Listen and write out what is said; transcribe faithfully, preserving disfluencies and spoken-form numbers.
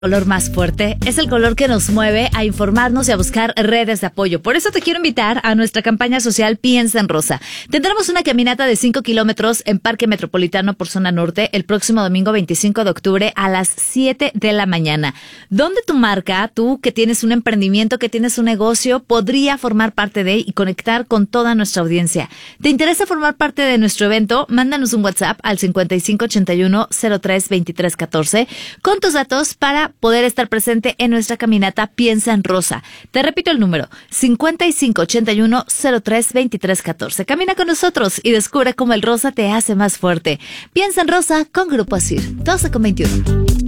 Color más fuerte es el color que nos mueve a informarnos y a buscar redes de apoyo. Por eso te quiero invitar a nuestra campaña social Piensa en Rosa. Tendremos una caminata de cinco kilómetros en Parque Metropolitano por Zona Norte el próximo domingo veinticinco de octubre a las siete de la mañana. Donde tu marca, tú que tienes un emprendimiento, que tienes un negocio, podría formar parte de y conectar con toda nuestra audiencia. ¿Te interesa formar parte de nuestro evento? Mándanos un WhatsApp al cincuenta y cinco ochenta y uno cero tres veintitrés catorce con tus datos para poder estar presente en nuestra caminata Piensa en Rosa. Te repito el número, cincuenta y cinco ochenta y uno cero tres veintitrés catorce. Camina con nosotros y descubre cómo el rosa te hace más fuerte. Piensa en Rosa con Grupo Asir, doce con veintiuno.